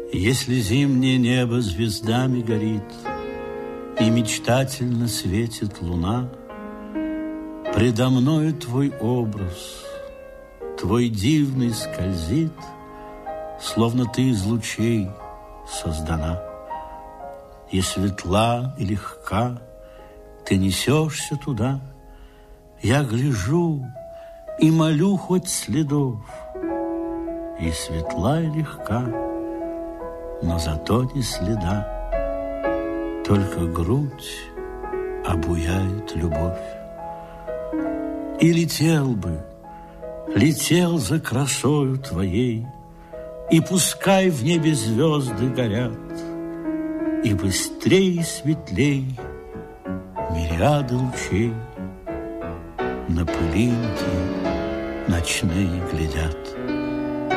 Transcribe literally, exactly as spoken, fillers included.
Если зимнее небо звездами горит и мечтательно светит луна, предо мною твой образ, твой дивный скользит, словно ты из лучей создана. И светла, и легка ты несешься туда. Я гляжу и молю хоть следов. И светла, и легка, но зато не следа. Только грудь обуяет любовь. И летел бы, летел за красою твоей, и пускай в небе звезды горят, и быстрей и светлей мириады лучей на пылинки ночные глядят.